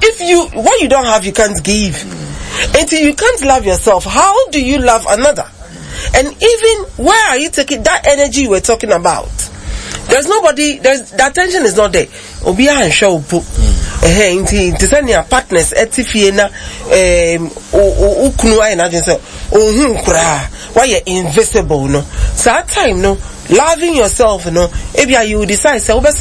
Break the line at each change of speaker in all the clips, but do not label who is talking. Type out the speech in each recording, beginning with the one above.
what you don't have, you can't give. Until you can't love yourself, how do you love another? And even where are you taking that energy you were talking about? There's nobody. The attention is not there. Obia and show po. To send your partners etifiena ukunu ay na jinse why you invisible no. So that time no. Loving yourself, maybe you decide it will be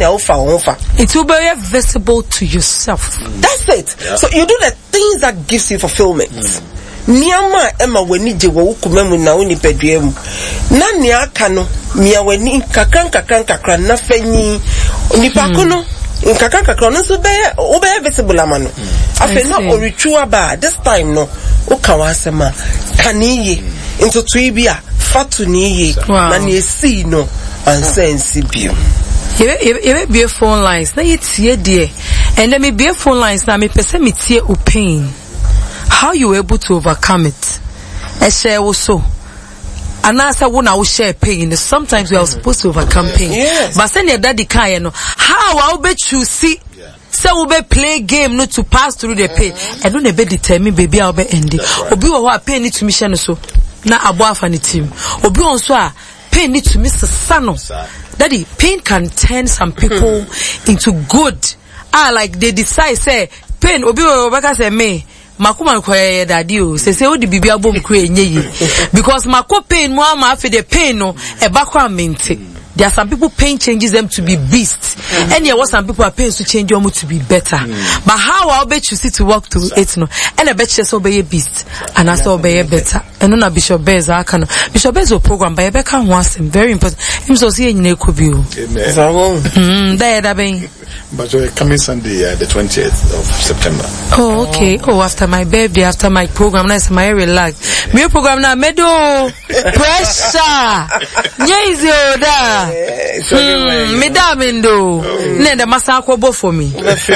visible to yourself.
That's it. Yeah. So you do the things that gives you fulfillment. Niama ema weni je wo kumemu na uni pediem. Na niaka no mia weni kakran na fenyi nipa kono kakran no so be visible amano. Afe no oritua ba this time no o kawasema kaniye into tuibia fatu niye na niesi no ansensibio.
You be phone lines na yetie de and let me be phone lines na me pese me tie o pain. How you able to overcome it? E share also. And answer when I will share pain. Sometimes we are supposed to overcome pain.
Yes.
But send your daddy can how I will bet you see. So we be play game not to pass through the pain. And don't be determine baby I'll be ending. Obi wa pain need to mission so. Na abua fani team. Obi on so pain need to miss the sano. Daddy, pain can turn some people into good. Like they decide say pain obi wa say me. Makuma nkoye daddy o say o di bibia bom kure enye because mako pain mo ama afi the pain no e bakwa mente. There are some people pain changes them to be beasts. And there was some people are pain to change them to be better. But how I'll bet you see to walk through it no. And I bet you so be a beast and I saw be a better. And no Bishop Bez I can Bishop Bez program by Rebecca wants him very important. Him so see in Nekobio. There that be.
But coming Sunday the 20th of September.
Oh okay. Oh after my birthday, after my program, nice my relax. My program na medo pressure. Nyezi oda. Me damendo. Ne the masa akobo for me.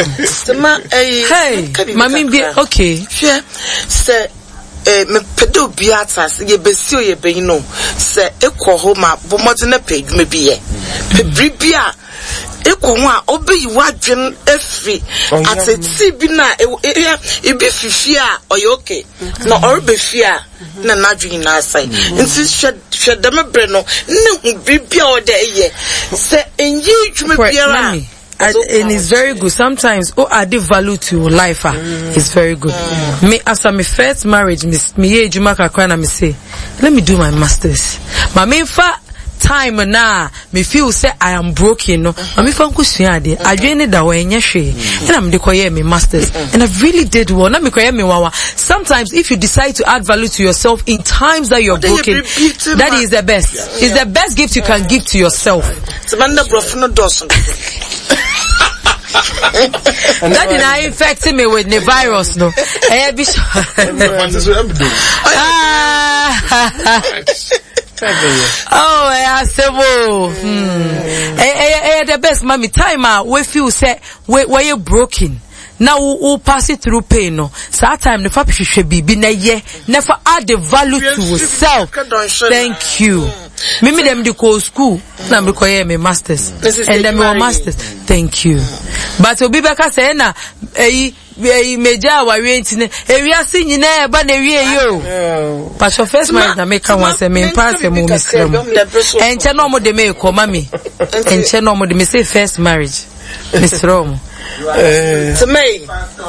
Hey, mami be okay.
Se me pedo biata se ye besio ye be no. Se ekwo ho ma bo modena page me biye. Pe bribia ekwo ho a obeyi wadwen afri ateti bi na e bi fifia oyoke na orbe fia na nadwin na asai nti hwedeme bre no ne bibia o de ye se enyi dwume biara
and it's very good. Sometimes add value to life. It's very good. Me after my first marriage, me Jumaka Kwana me say, let me do my masters. My main time na me feel say I am broken no me fa nkusua de adwene da wa enye hwe and I'm de koye me masters and I really did well na me koye me wawa. Sometimes if you decide to add value to yourself in times that you're broken, that is the best. It's the best gift you can give to yourself. That did not infect me with the virus no. Oh, the best mommy time we feel say where you broken. Now we pass it through pain no. So that time the fact should be na ye never add the value to yourself. Thank you. Mimi them the go school na me koye me masters and them my masters. Thank you. But obi beka say na meja wa rentine ewiase nyina ba na wie yo but your first marriage na make one say me pass me misrem enche no mo de me ko mami enche no mo de me say first marriage misrem
to me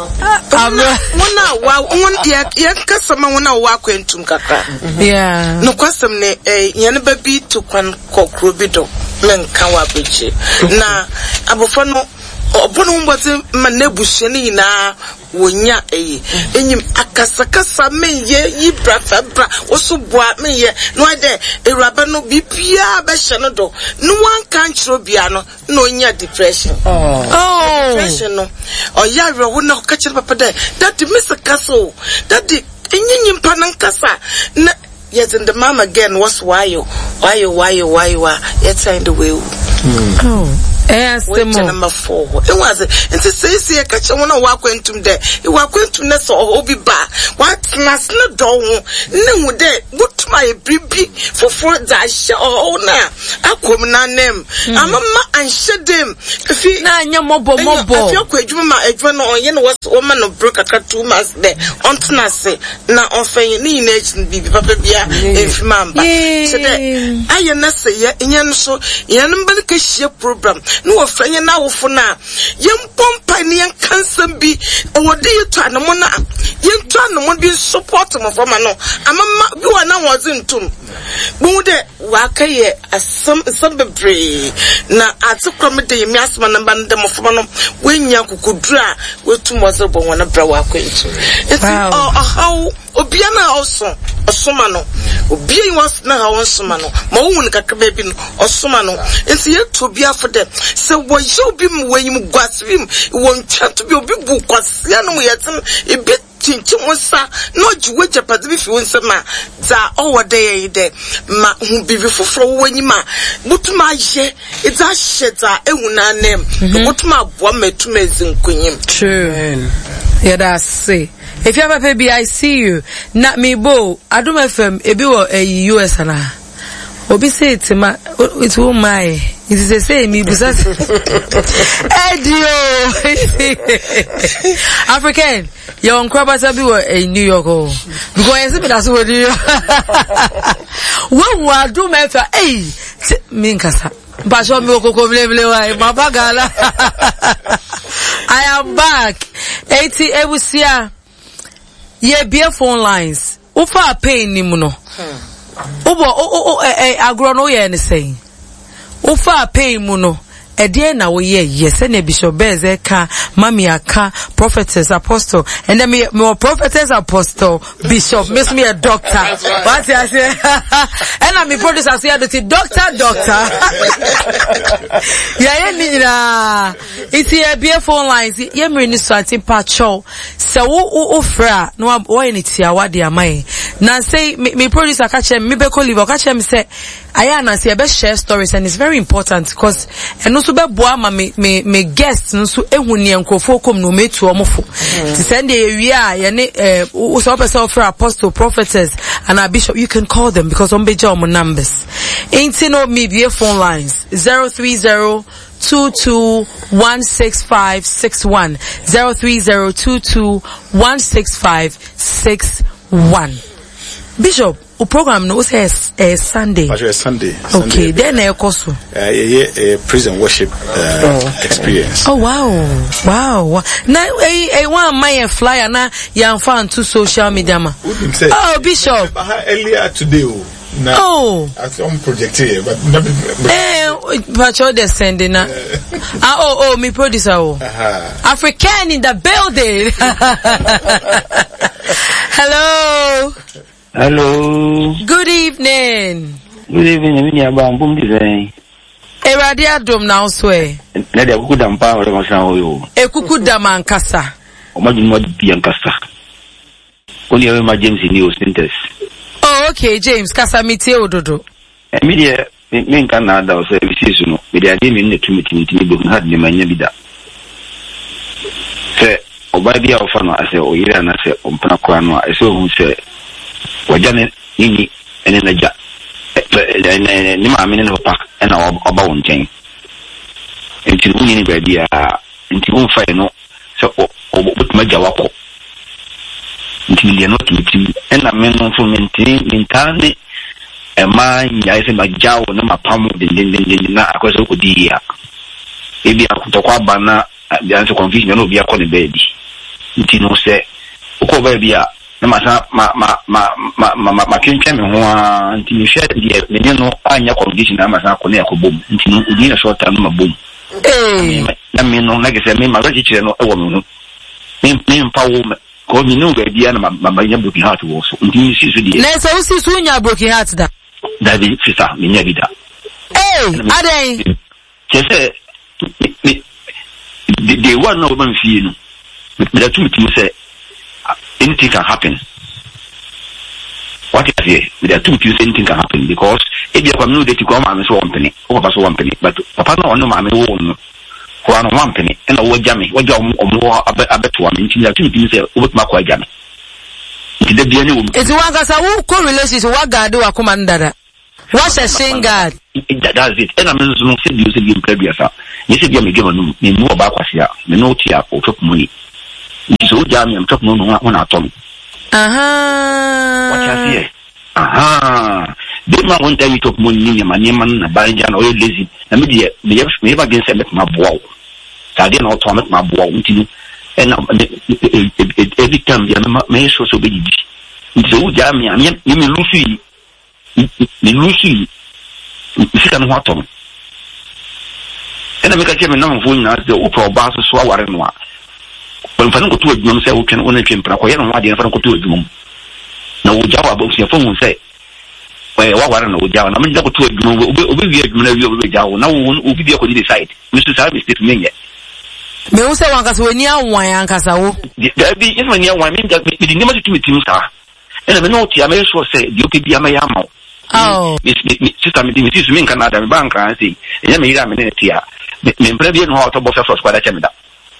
one ya kasama wona wa kwentum kakra
yeah
no kwasam ne yene ba bi to kwan kokro bi do menka wa beche na abofo no obono mbote manebushe na wonya enyim akasakasa menye yibra fabra osuboa menye no ade ewraba no bibia be hye no do no wan kan chiro bia no na onya depression depression no oyare wo na ka chiro papa that misakaso that enyim panankasa na yes and the mom again was why you yet in the way number 4. It was and to say catch one walk into there. You walk into Nessa or Obi Bar. What must not do? No, there, what my baby for 4 dash or now. I come na name. I'm a and shed them. If you na your mobile, if you're quite was woman of broke a 2 months there. On Tennessee, now on Fay Nation be Papa Bia, if Mamba. I am not say, in so, Yanambalica program. No friend now for now. Young Pompany and cancer be or dear Tanamona. Young Tanamon be supporting of Romano. You are now was in tomb. Bude Wakaye as some brave. Now at the committee, Miasman and Bandam of Romano, when Yaku could draw with 2 months of one of Brawako. It's how Obiana also a Sumano. Obi wants now on Sumano. Maun Kakabin or Sumano. It's yet to be after them. So what you be when you got him, won't chat to be a big book, because we had a bit. Not you wait a part if you want some man. That all day, ma who be for when you ma. But my share, it's a shed that I name. What my woman to me queen. True.
Yeah, that's say. If you have a baby, I see you. Not me, bo. I do my firm. A bill a US and Obi say it ma it won't my it is the same me because African your uncle be in New York because you that's what you when we do my me nkasa but show me my bagala I am back 80 ebusia ye beer phone lines ufa pain ni mu no agro no ye ne say ufa pay mu no ede na wo ye yes na Bishop Benze ka mami aka prophetess apostle and then me prophetess apostle bishop miss me a doctor what I say and me producer say the doctor yeah nina it's here be phone lines ye me ni starting patrol so wo fra no wo ye tia wa de amai na say me producer catch me be call live catch me say aya na say be share stories and it's very important because and so be boa ma me guests no so ehuni enkofo kom no metu omofo to send the area ye ne so person for apostle prophetess and a bishop you can call them because on be job numbers intino me be phone lines 03022165661 03022165661 Bishop o program no says Sunday.
Sunday.
Okay, then a course.
Prison worship experience.
Oh wow. Now one my flyer na yan fan to social media ma. Oh Bishop.
Earlier today.
Oh.
I'm projecting but
but you're sending na. Me producer African in the building.
Hello.
Good evening.
Good evening. Me about boom design.
Eradia dom now swe.
Na de kuku da mpa ore masan oyo.
Kuku da mankasa.
O ma jinu bi ankasa. Oni ewe ma James ni o synthesis.
Oh okay James kasa miti ododo.
Me de me nka na da o se bisis no. Me de ade me ne tumiti be had ne manya bi da. Se oba bia ofa no ase o yira na se ompana kwa no ase o se wajane nini ene na ja ni ma amene no pa na oba wonten enti wuni ni ba bia enti won fa no so obutuma ja wako enti le no tumiti ena me no fo mentane e ma nya ise ma jawo na mapamu de na akoso kodi ya ebi akutokwa bana bia nso confusion no bia ko ne baby enti no se uko ba bia na masa ma kincha me ho anti mi hwe de no anya condition na masa ko na yakobom nti no udi na short term ma bom na me no na gese me ma ga kire no e wo me no me mpa wo ko mi no ga bia na ma nya broken heart wo so nti mi si so die
na so si so nya broken heart da
bi sister me nya bi da
adai
kese the one no man fi no me da tu say anything can happen. What is here? There are two things anything can happen because ebi akwa me date ko ma me so one penny o papa so one penny but papa no ono ma me wo no ko ano one penny na wo gya me wo gya omo abeto wa me nti ya tumi say o betuma kwa gya me nti da bia ne wo
ezi wankasa wo ko relationship wa guard wa kuma ndada wa shashin guard
that's it and I'm no say you say you prepare sa you say me give no me no ba kwase a me no ti a o top money nti so gya me am top no na atom what you see they man one time you talk money man na banja na o lazy na me dey me ever against make my bow so dey na auto make my bow nti and every time me so be di so ja me lucy fika no atom and me ka che me na mfo nyina de o pro ba so aware no a when fa no to adwum say o twen o na twen pra ko ye no ade na fa no to adwum na wo jawa ba so fo mu say wa wara na wo jawa na me da ko to adwum obi wi adwum na wi obi jawa na wo obi bi ko di decide me so say mistake me nye
me wo say wankasa wani anwan yankasa wo
da bi if me anwan me da me di nema to tim sa ena me no ti am so say di obi bi am ya ma me sister me di me Canada me banka say enya me ira me ne ti a me mpre bi no auto boss first kwada chemida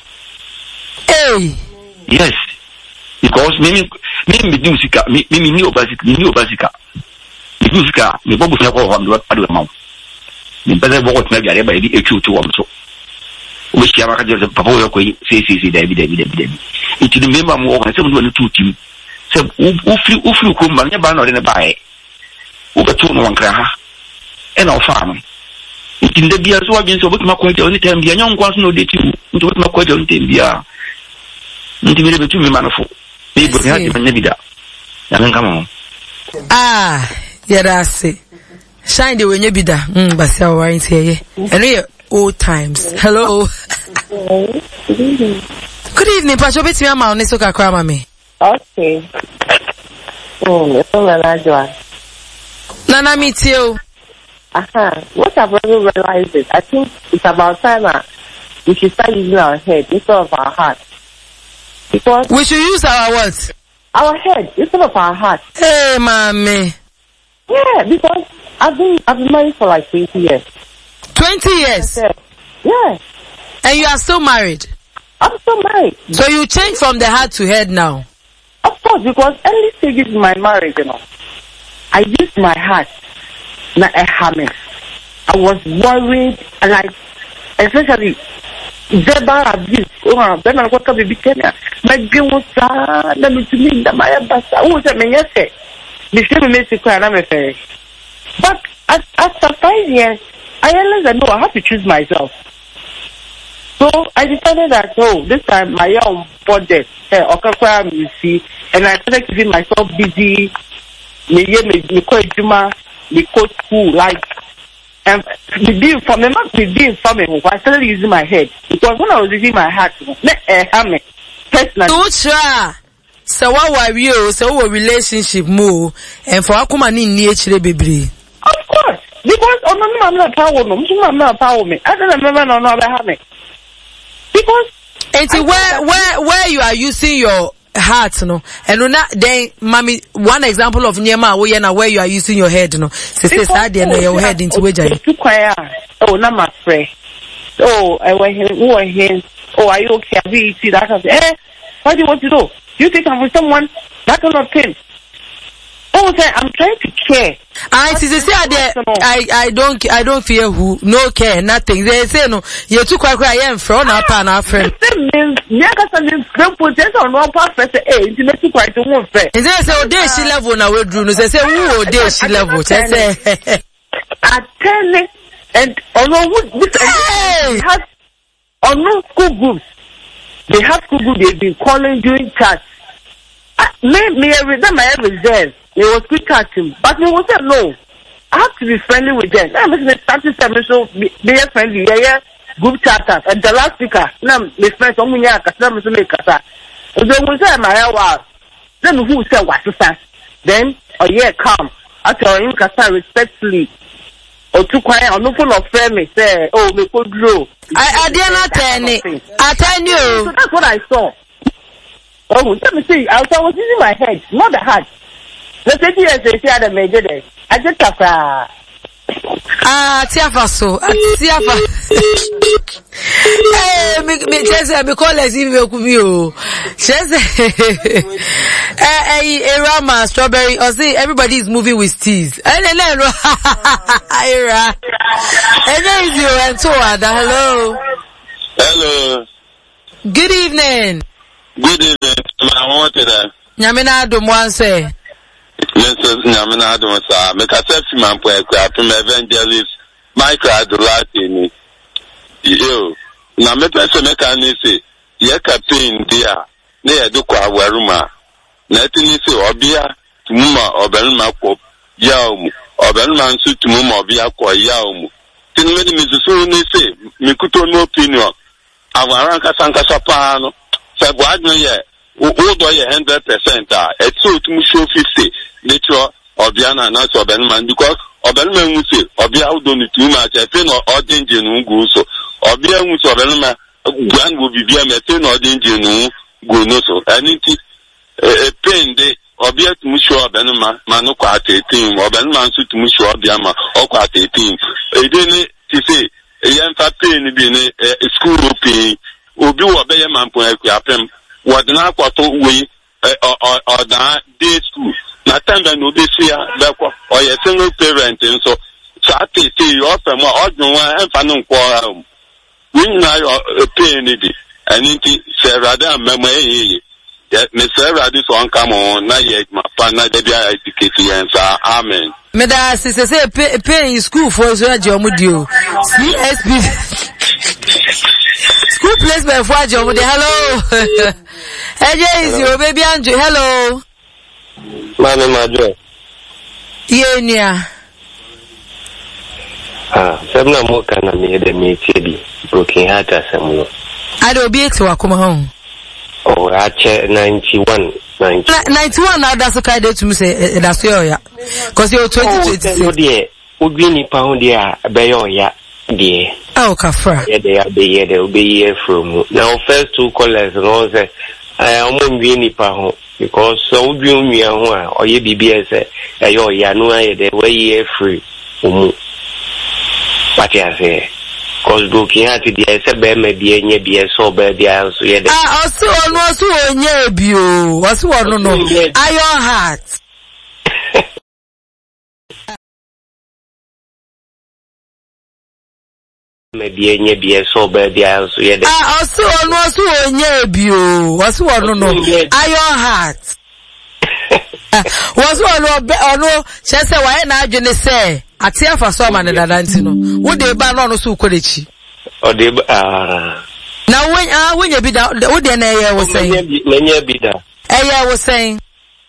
yes because me do sika me ni obasika me do sika me bobu fa ko ho ndo adu ma me pese bo ko tna bi are ba di echu to wam so o bi kiama ka je papa wo ko si da bi it the member mo ko se mo do tu tim se o fri ko ma nya ba na de ba e o be tu no wankra ha e na o fa no it the bia so agin so botuma ko je oni tem bia nya nkwa so no de ti nto botuma ko je oni tem bia nti me betu me manofo e bo ya ti manya bida ya nka mo
yeah that's it shine the wenye bida basi a warranty ye eno ye old times hello good evening pacho beti me ama oni so kakra ma me
okay so
nana meet you
what I've already realized is I think it's about time we should start using our head instead of our heart. Because
we should use our what?
Our head instead of our heart.
Hey, mommy.
Yeah, because I've been married for like 20 years.
20 years?
Yeah.
And you are still married?
I'm still married.
So you change from the heart to head now?
Of course, because early stages in my marriage, I used my heart. Not a hammer. I was worried, like, especially verbal abuse. Then I got to be Kenya. My girl was sad. Let me to me that my basta. Oh, I mean, yes, the same Mexico and I'm a ferry. But after 5 years, I realized that no, I have to choose myself. So I decided that this time my own budget, you see, and I started keeping myself busy. Me coach school, like, and being from I started using my head because when I was using my heart,
personally. So what were you? So what relationship more and for Akuma ni HDB baby?
Of course, because I'm not power me. I don't remember no have me. Because
where you are using your heart no and then mommy one example of Nyema where you are using your head no say your head into wager
not my friend I went here are you okay I see that what do you want to do you think I'm with someone that kind of thing I'm trying to care.
I don't fear who, no care, nothing. They say no, you're too quiet. I am from our friend. They say, oh, there she level now. We do. They say, oh, there she level. They say,
I tell it, and although has on no school groups, they have school groups. They've been calling during chats. Me every time I ever there. It was quick catching, but we will say no. I have to be friendly with them. I'm starting to so be friendly. Yeah, group chatters. And the last speaker, now my friends, I'm going to make kasa. And then we say my hour. Then who say what to say? Then come. After you kasa respectfully. Or too quiet. Or no phone of friend me say, oh, me could grow.
I did not tell you. I tell you.
So that's what I saw. Oh, let me see. I was using my head, not the heart. Let's say yes, they say the major day. I just have
Tiafaso. Me just me call as if you could be. Rama strawberry. Or say everybody is moving with teas. Ira. Hello.
Hello.
Good evening.
Good evening. I wanted that.
Nyamina Adom say.
Yes, Nyamina Adom say. Make a selfie man for evangelist Michael Adolati. Yo. Na me pese me kan ni say ye campaign dia na ye do kwa waruma. Na tini say obia tumuma obenuma ko ya omu. Obenuma nsu tumuma obia ko ya omu. Tini me mi so ni say me kuto no opinion. Awaran kasanka pa no. Say gwadno ye o do ye 100% it's so to show 50 nature obiana na so obenuma because obenuma nwu say obia do ni too much e pe no odinje no go so obia nwu so obenuma gwan go bibia me pe no odinje no go no so aniti e pain de obia to show obenuma ma no kwa 13 obenuma nso to show obia ma o kwa 13 e de ni ti say e yan fa pain bi ni school pain obi wo be ye man pon akapem wadna kwato we or that day school na time that no be fear beko or your single parent so say you offer more odun one and fan nko we na your pain di aniti say rather memo me say rather so on come on na ye ma pa na dey educate yen sa amen
me da say pay in school for so aje omudio CSP school placement for aje omudio hello is your baby Andrew. Hello.
Mami Madre.
Yenia.
Semna moka na miede mietibi. Broken heart asemlo.
Ado bi eto akoma hon.
Oh, ache 91.
91 now that's okay dey to me say that's your ya. Cause you 2026.
Oh, dear. Ugwi nipa ho dia be yo ya. Dear.
Oh, kafra.
Yeah, they obey here from. Now first two callers no say I'm nipa ho because so we ho or ye BBS yo ya no the way ye free what you say cause broken heart dey say be me bi enye bi so be dia so ye
osu onye bi o osu onu no iron heart
maybe enye bi so be dia so ye
osu onye bi o osu onu no iron heart was ono chese wa na adwene se ate afa so ma ne dadanti no wo de ba no so ukolechi
o de
na when bi da wo de na eye wo sen
menye bi da
eye wo sen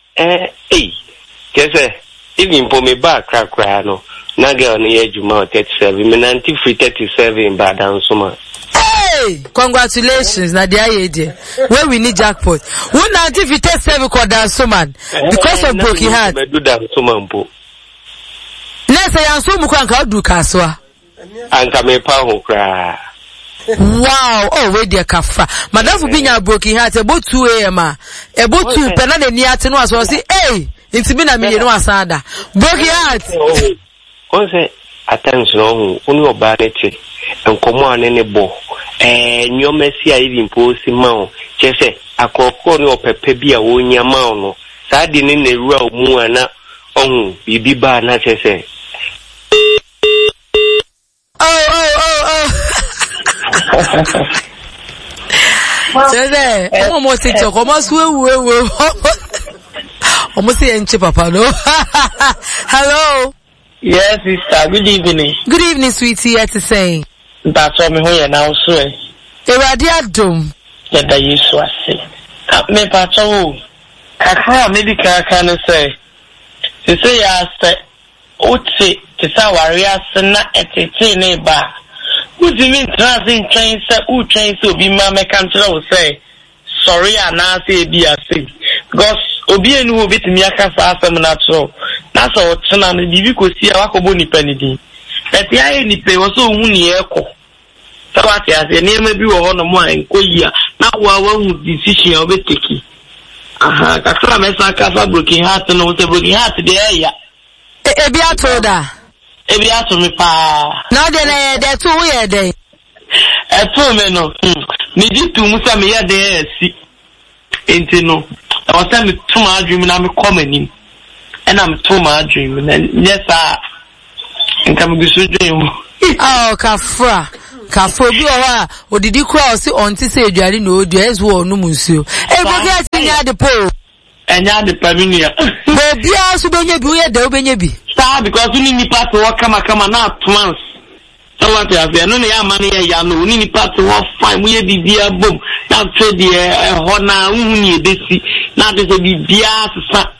chese even for me back krakra no na girl no ye juma 37 me nanti free 37 ba dan so ma.
Hey, congratulations na dia ye there where we need jackpot one nanti free 37 ko dan so man because of broken heart
me do dan so man po
na say yan so mu kwa nka du kasoa
anka me pa ho kra.
Wow, oh we dear kafa madam bi nya broken heart about 2 am about 2 pe na ni ate no aso say hey intimi na me no asada broken heart
Onse attention on oni oba nete enkomo anene bo nyomesi a even posi ma o chese akoko ni opepe bia wonya ma no saa di ne neru a omu ana ohun bibi ba na chese
oh chese omo si choko mo suwe omo si enche papa no hello.
Yes, sister. Good evening.
Good evening, sweetie. Yet to say.
That's what me who now so.
Eradia dum.
Yeah, that you so say. Me pacho. Kakra maybe can say. To say say Uti to say warriors na etete neighbor. Who do you mean transit train say who train so be mama control say sorry and I say be a thing. Because obi enu obi timi aka fa asem na tro na so tena na bibi ko si awakobo nipa ni din eti aye nipa wo so hu ni eko so what ya say na bi wo ho no mo an ko yia na wa hu decision obeteki aha kakra me sa ka fa broken heart no se broken heart de ya
e bi atoda
ebi ato me pa
na de na de to wo ye de
eto me no ni di tu musa me ye de si enti no I was telling me to my dream and I'm coming and I'm to my dream and yes and come to dream.
Oh kafra bi owa odidi kura o si onti se eduare na odu ezo onu munsuo e bogi atinya de po
enya de paminia
bo bia so benye bi wo ye de wo benye bi
sir because you need part to work kama na atmans so what you have no ya man ya no ni part to work fine we bibia bom na trade e ho na uhuni ebesi na de se bibia sesa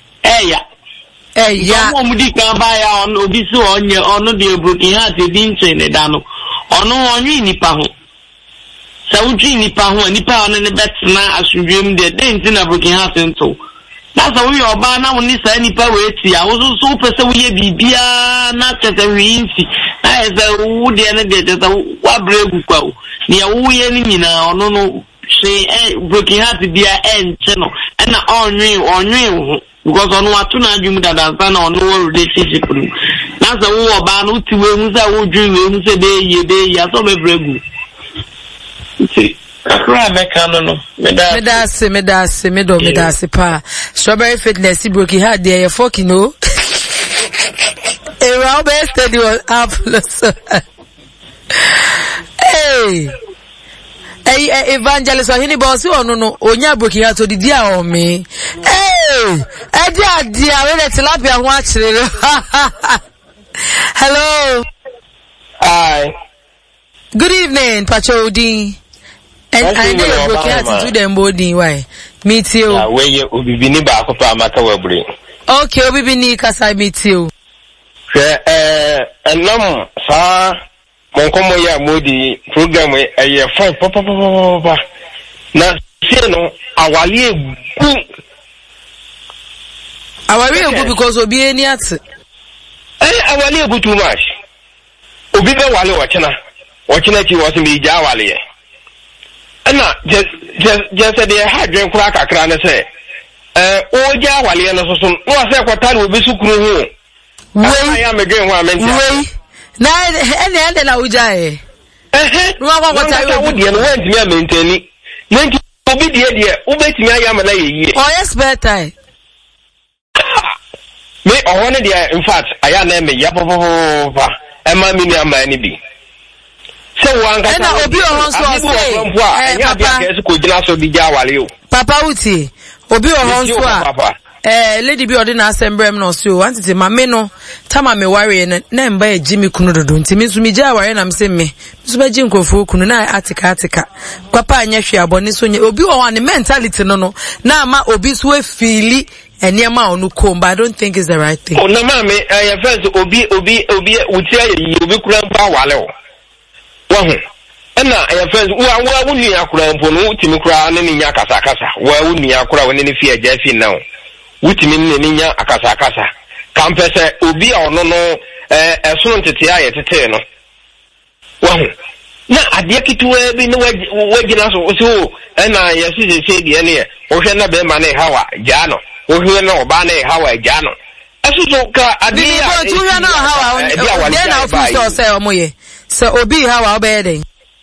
eya mo mudi kan ba ya on obi so onye onu de broken heart di nche ne da no onu onyi nipa ho sa udwi nipa ho nipa ono ne betna asudwem de denti na broken heart nto na so we oba na woni sa nipa we ti a wo so pese we bibia na tete we nti na eza wo de ne de tete wa bregu kwa ni ya wo ye ni nyina ono no se broken heart bia enche no na onyi ho because on what na adwum dada na on no relationship na so wo oba no ti we mu say wo dwun we mu say dey ya so me bregu ti akra me kan no me da se pa strawberry fitness broken heart there you fucking know a round steady was up hey evangelist ohini boss onu no onya broken heart odidi a o me dia we tilapia ho akire hello
hi
good evening Pachodi and I know broken heart to them body why meet you
ya we ye obibi ni ba ko pa maka wabure
okay obibi ni kasa meet you
enam sa mon komo ya modi program e fine papa na se no awale egu
because obi eni ate
awale egu too much obi be wale wachina ti wose me ja wale na just dey hadwen kura kakra na se o ja wale na so no se kwata obi sukuru ho we ya me dwen ho amenti
we na ene na ujae no wa kwata
wo die no wantimi amentani nanti obi die ubetimi ayama na yeyi
oh yes better
me ohone dia in fact aya na me ya papa ema mi ni ama ni bi se wan ka
na obi ohon so say
nya bia ke ko gina so bi ja wale o
papa uti obi ohon so a lady bi odi na assembrem no so antete ma me no tama me ware na mba e jimi kunu dodo ntimi so mi ja ware na mse me so ba ji nkofo kunu na atika papa anya hwe abone so nye obi ohon ne mentality no na ama obi so afili eniema onu komba I don't think is the right thing.
Na mama your friends obi uti ayi obi kura mpa wale o. Wa hu. Na your friends wa wuni akura mpo no utimi kura ne nya akasa wa wuni akura woni ne fi aja fi na o. Utimi ne nya akasa kampese obi a ono no esono ntete aye tete no. Wa hu. Na ade kituwa bi ne wagina so na yesi se de ne o hwe na be ma ne hawa ja no. Ohiwe na oba na hawa eja no asuso ka ade ya
tu ya na hawa de na ofiso say omoye so obi hawa obeden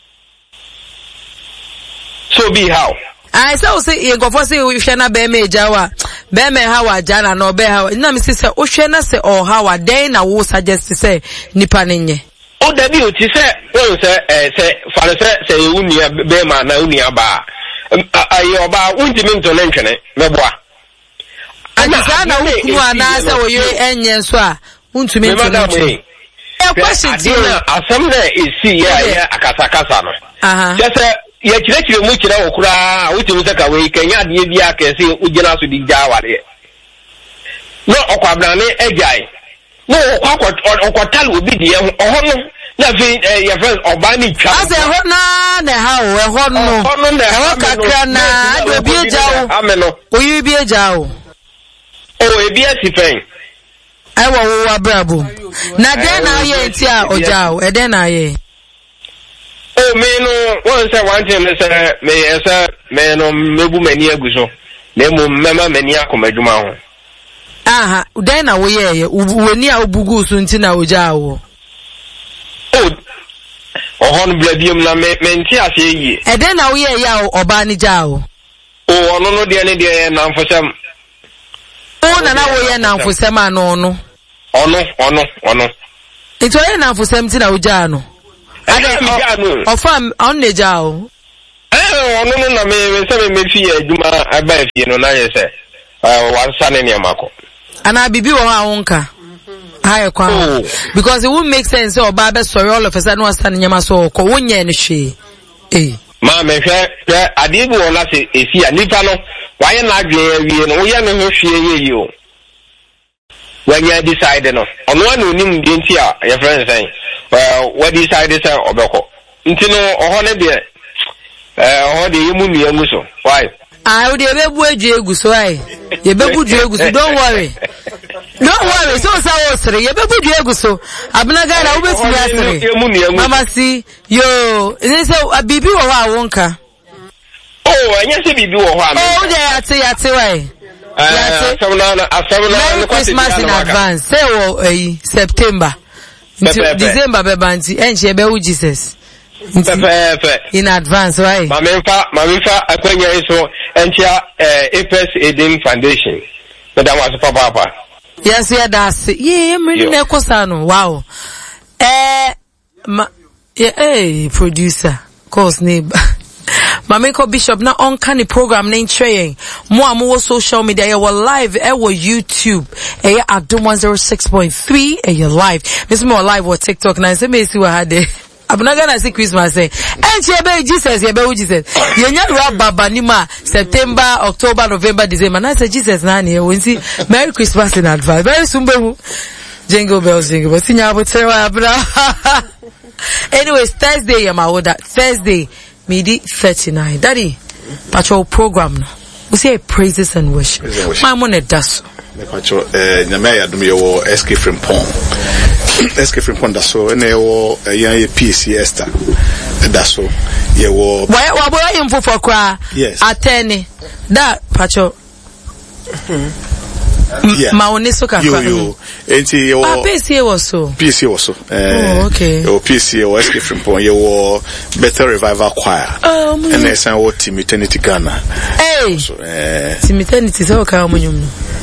so be how
I say you go for say we hwe na be me eja wa be me hawa ja na no be hawa na me say o hwe na say o hawa den na wo suggest say nipa ne nye
o da bi o ti say o say fare say unia be ma na unia ba ayo ba untimi ntone ntwene meboa
Anisa na ukunu anasa oyo enye so a untumi ntumi. Question ti
asem na esi ya akasakasa no. Just ya kirechire mu kira okura utumi saka we kenya ade bi akese ugina so di jaware. No okwabrane ejai. No okwatal obi de ho no na fi your friends obani twa.
Ase ho na ha ho no. Ho kakra na ade obi ejawo.
Ameno.
Oyi bi ejawo.
Oh, ebiasi fen.
I wo abrabo. Na den na ye nti a ojao, e den na ye.
Oh, me no, one say one thing say me no mebu mani aguso. Na mu mema mani akomadwuma ho.
aha then na wo ye woni a obugu so nti na oja wo
ohon bladium na menti ase yi
e then na wo ye ya oba ni ja wo
ono no de ne de na mfosam
na wo ye na mfosam ano no ono ito ye na mfosam ti na oja no ofam on ne ja wo
ono no na me se me fi aduma aba fie no na ye se wansa ne ne amako
ana bibi wo ha wonka hi kwa because it won't make sense so oba be sorry all of a sudden wansa ne nyama so ko wonye ne hwe
ma me hwe ade bi wona se efi a nipa no waye na adwe awie no wo ye ne ho hwe ye o wanya decide no ono na onim de nti a your friend say what decide say obeko nti no oho ne de oho de yemu nua mu so why
I would bebu eju egu so ai ye bebu ju egu so don't worry so osre ye bebu ju egu so abnaga na wo betumi asre mama si yo is say bibi wo ha wonka
anya se bibi wo ha
de yate why
Merry
Christmas in advance say wo September December be banti enche be Jesus in advance right
mamfa akwanya iso entia Apes Eden Foundation madam was papa
yes yeah that's yeah me na kosa no wow producer course neighbor Mameko Bishop na on the program name train mo amu social media you were live YouTube at Adom 106.3 you live miss more live or TikTok na say me see what had abnaga na see Christmas say enche be Jesus ye be Jesus ye nya rap baba ni ma September October November December na say Jesus na ne we see Merry Christmas in advance very soon be jingle bells sinya botewa abra anyways Thursday ya mawoda Thursday Midi 39 daddy patrol program no we say praises and worship my money does
me patrol nyame ya dum yo SK Frimpong da so na yo yan PC Esther da so ye wo
wa boy info for kwa
yes
atene da patrol
yeah
maoneso kakwa
yo enti yo
PC was so okay
yo PC o SK Frimpong yo Better Revival Choir and esa wo Team Eternity Ghana
so Team Eternity so ka omunyum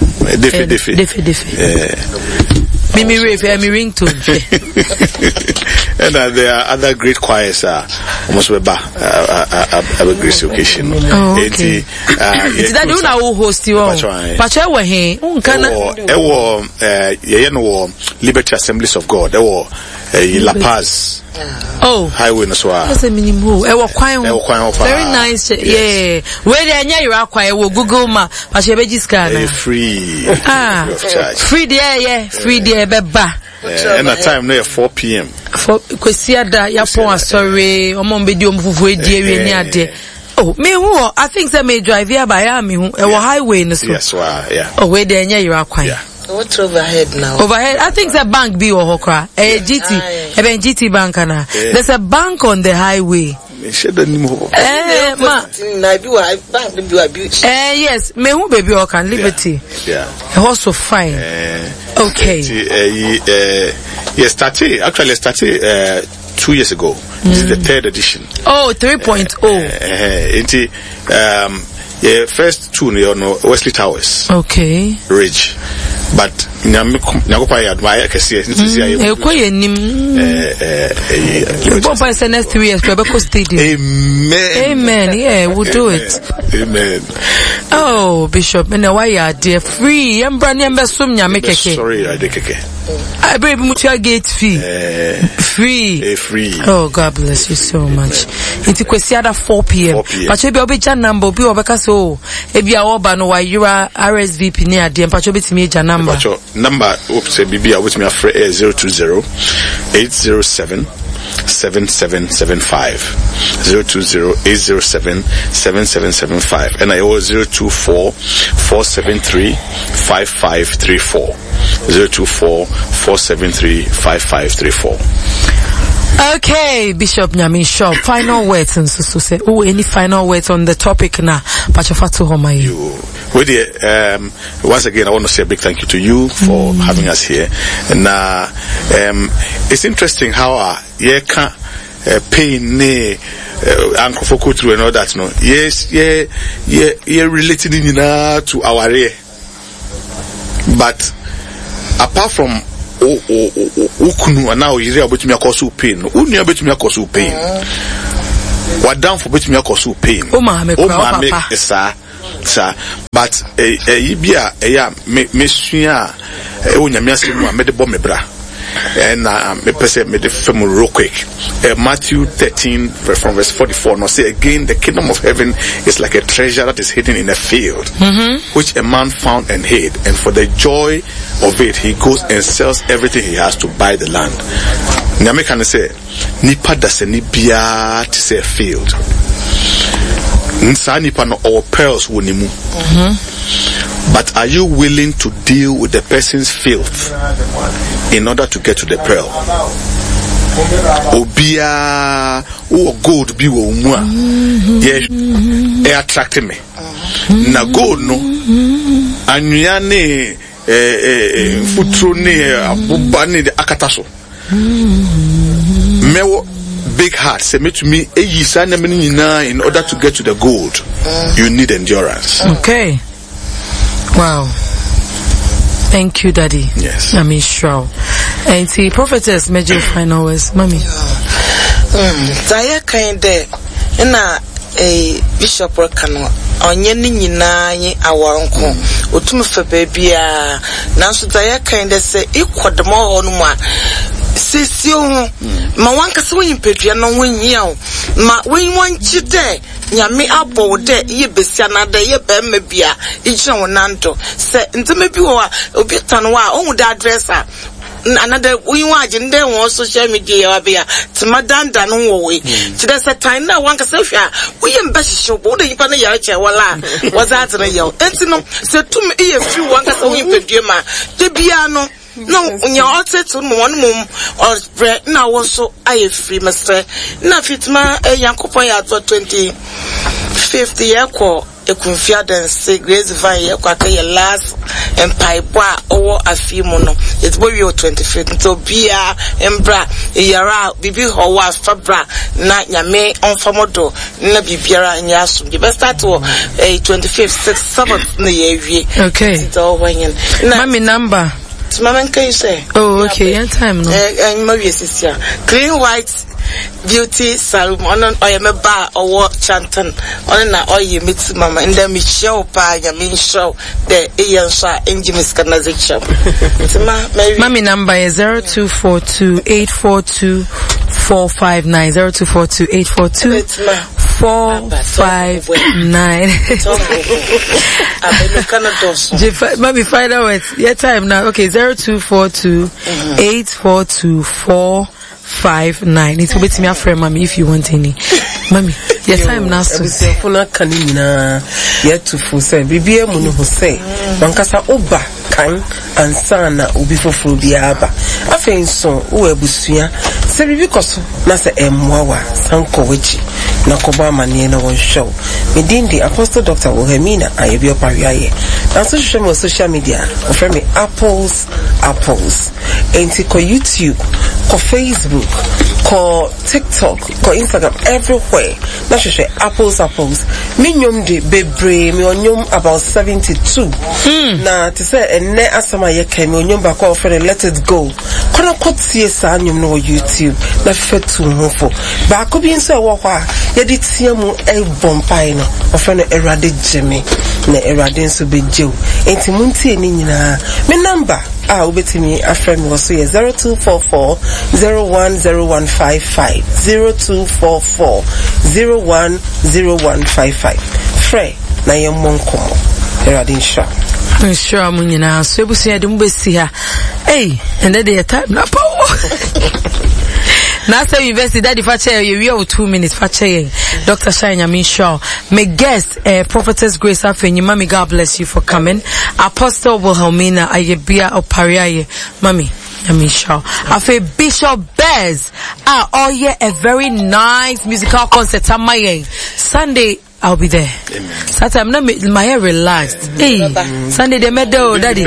defe Mimi ringtone
and there are other great choirs almost we back a great occasion
okay it's that you know host you pacho we he unkana
ye no Liberty Assemblies of God La Paz highway no so
that's a minimum very nice yeah where dey anya you akwa we Google map pacho be jiska
free
free there free there be ba
and at time no 4 p.m.
for kwesiada ya pon asori omo mbedi omfufu edi ewe ni ade me who I think say me drive here by me who highway no so
yes yeah
where dey anya you akwa
what overhead now
overhead I think the bank be or hokra GT bank na there's a bank on the highway yes me who baby or can Liberty also fine okay
yes started 2 years ago. This is the 3rd edition.
3.0
yeah, first two no Wesley Towers.
Okay.
Ridge. But nyakopa ya admire kese nti ya
Papa say next 3 years Quebec Stadium. Amen. Yeah, we'll do it.
Amen.
Oh, Bishop, and why you are dear free? I'm brand new besum nyame keke.
Sorry, I de keke.
I believe mutual gate fee. Free.
Free.
Oh, God bless you so much. Into kwesiada 4 p.m. But you be obeja number be obeka so ebi a oba no wa yura RSVP ni ade mpacho betimi eja number.
Mpacho number say bibi a betimi afre 020 807 7775 020 807 7775 and I owe 024 473 5534 024 473 5534.
Okay, Bishop Nyami Shaw, final words and so say, oh, any final words on the topic now? Pachafatu Homayi.
Once again, I want to say a big thank you to you for having us here. And it's interesting how pain Uncle Fokutru and all that, no? Yes, relating to our ear. But apart from ukunu and now you about me cause pain. Unya bet me cause pain. What down for bet me cause pain.
Oh ma make
sir. But ibia mesua onya me asemu me de bom me bra. And me person me the film real quick. Matthew 13 from verse 44. Now say again, the kingdom of heaven is like a treasure that is hidden in a field, which a man found and hid. And for the joy of it, he goes and sells everything he has to buy the land. Nyame can say, nipa dase ni bia to say field. Nsa nipa no our pearls wonimu. But are you willing to deal with the person's filth in order to get to the pearl? Obia gold be wo mu a ye attract me. Na gold no anua ne futuro ne abuba ne akataso. Mewo big heart say me to me in order to get to the gold you need endurance.
Okay. Wow. Thank you, Daddy.
Yes.
I mean, sure. And the prophetess major final words, Mommy.
Zaya kinde na Bishop Kano onye ni nyina yi aworonko otum fa bebia nanso Zaya kinde se ikodmo ho no a sesio ma wanka se won pedua no wonyia o ma wonwanchi de nyame abo de ye besia na de ye be ma bia igira wonanto se nteme bi wo a obi tano a ohun da addresser another we want in there on social media abia timadanda no wo we tide se time na wanka se hwa we yem ba hihyo bo de yipa na ya che wala was that na yo enti no se tum e ye free wanka se we pedue ma de bia no no nya otetu no one mum or na wo so aye free master na fitma yankopon ya 2050 yako ekunfia dance Grace Van yako akaye last empire boa owo afimu no it boy 25th so bia embra yara bibi ho wa fabra na nyame onfamodo na bibiara nya asum the best start 25th 6th 7th na ye wie.
Okay,
so when
Mommy number
Mama can you say?
Oh, okay, your time no.
Clean White Beauty Salon on a bar or what chanton on na oil mix mama and then me show pa ya mean show the Ian engine is canazation.
Mommy number is 0242842459 0242842459. Mommy find out it. Your time now. Okay, 0242842459. It's with me a friend, Mommy, if you want any. Mommy, your time now. So
kanina yet to full say. Bibi munu ho say. Wankasa oba kan ansana obi foforo biaba. Afei nso wo abusua. Se bibi koso na se emwawa sanko wechi. Na koba manie na won show. Medindi Apostle Dr. Wilhelmina Ayebio Pariaye. Na social media offer me apples. Enti ko YouTube, ko Facebook, ko TikTok, ko Instagram, everywhere. Na shoshe apples. Minyom de bebre, mi onyom about 72. Na to say ene asama yeke mi onyom ba ko offer let it go. Kono kotie sa anyom no YouTube. Na fetu mfo. Ba ko bi nso ewo kwa yedi tie mu e bompai no. Offer no erade jeme. Na erade nso bejew. Enti muntie ni nyina. Me number ubetimi a friend was here 0244-010155 0244-010155 Frey na yemon komo eradin sha
sure munyina so ebusu yede mbesi ha and then the time na power now say university daddy fache you 2 minutes fache Dr. Shine Yamin Shaw my guest Prophetess Grace Afenyi. Mommy, God bless you for coming. Apostle Wilhelmina Ayebia Opariaye. Mommy, Yamisha. I feel Bishop Bears. Oh yeah, a very nice musical concert at my Sunday. I'll be there. Saturday, I'm not my hair relaxed. Hey, Sunday they made daddy.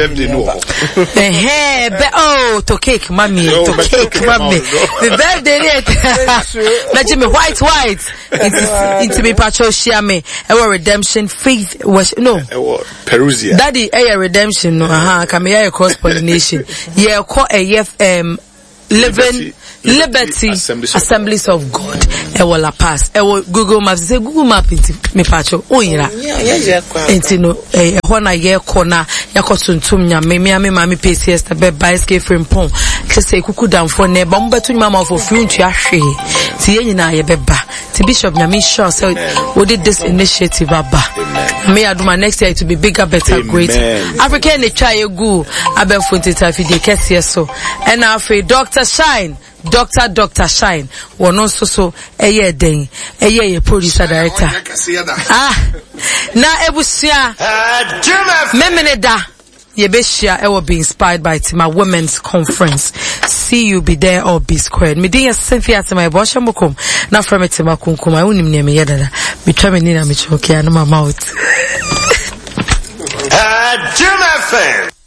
To cake, mommy, to cake, mommy. The birthday, let me white. Into me patrol share me. Our redemption faith was no.
Perusia.
Daddy, redemption. No, come here cross pollination. Yeah, call a living Liberty Assemblies of God. Ewo La Paz. Ewo Google Maps. Say Google Map into me pacho. Oh yeah. Enti no. Hona ye kona. Yako suntum nya. Me mami PCS ta be bicycle frame pon. Kese kuku down for ne. Ba mbe tu mama for free untu ahwe. Ti ye nyina ye beba. Ti Bishop nyami sure say we did this initiative aba. Me aduma next year to be bigger, better, greater. Africa ne try you go. Aben fonte ta fi de kese so. And afre Dr. Shine. Dr. Shine. Wono so eye den. Eye producer director. Na ebusia. Memeneda. Yebeshia will be inspired by my women's conference. See you be there or be squared. Me din Cynthia to my boss mukum. Na from it to my kunkum. I wouldn't name me yada. Me try me nina me choke and my mouth.
Jim FM.